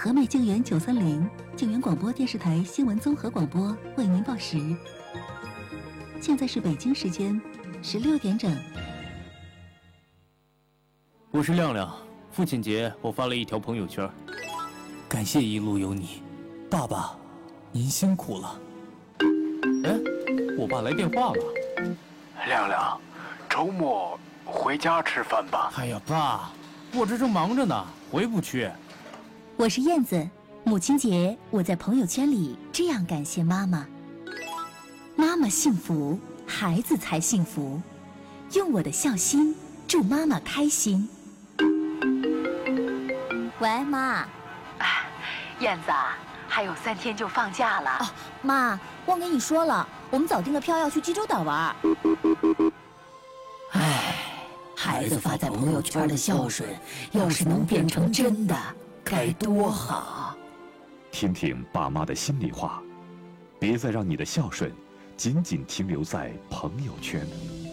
和美静园930静园广播电视台新闻综合广播为您报时。现在是北京时间16点整。 我是亮亮，父亲节我发了一条朋友圈，感谢一路有你，爸爸，您辛苦了。哎，我爸来电话了。 亮亮，周末回家吃饭吧。 哎呀，爸，我这正忙着呢，回不去。 我是燕子，母亲节我在朋友圈里这样感谢妈妈：妈妈幸福，孩子才幸福。用我的孝心祝妈妈开心。 喂，妈。 燕子啊，还有3天就放假了。 哦，妈，忘跟你说了，我们早订了票要去济州岛玩。 孩子发在朋友圈的孝顺，要是能变成真的，该多好。 听听爸妈的心里话，别再让你的孝顺仅仅停留在朋友圈。